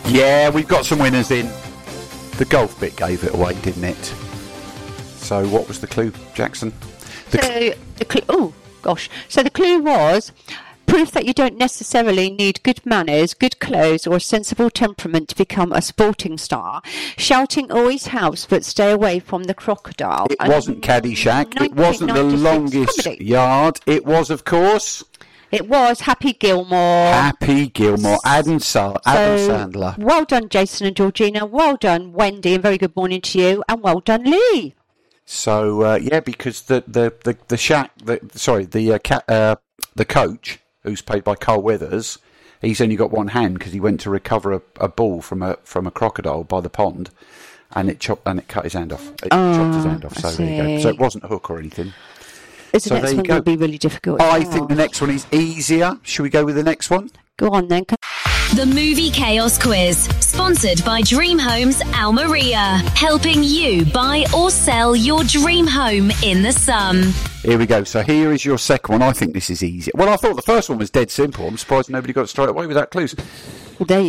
Yeah, we've got some winners in. The golf bit gave it away, didn't it? So what was the clue, Jackson? So the clue was proof that you don't necessarily need good manners, good clothes or a sensible temperament to become a sporting star. Shouting always helps, but stay away from the crocodile. It wasn't Caddyshack. It wasn't the longest yard. It was, of course... It was Happy Gilmore. Happy Gilmore. Adam Sandler. Well done, Jason and Georgina. Well done, Wendy, and very good morning to you. And well done, Lee. So because the coach, who's played by Carl Weathers, he's only got one hand because he went to recover a ball from a crocodile by the pond, and it cut his hand off. Chopped his hand off. So there you go. So it wasn't a hook or anything. The next one will be really difficult. I think the next one is easier. Should we go with the next one? Go on then. The Movie Chaos Quiz, sponsored by Dream Homes Almeria, helping you buy or sell your dream home in the sun. Here we go. So here is your second one. I think this is easy. Well, I thought the first one was dead simple. I'm surprised nobody got it straight away without clues. Well, there you